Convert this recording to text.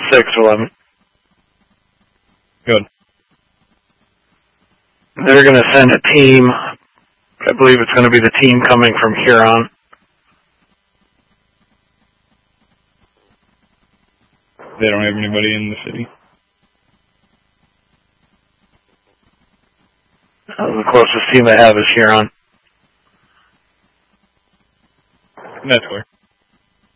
611. Good. They're going to send a team. I believe it's going to be the team coming from Huron. They don't have anybody in the city? The closest team I have is Huron. That's clear.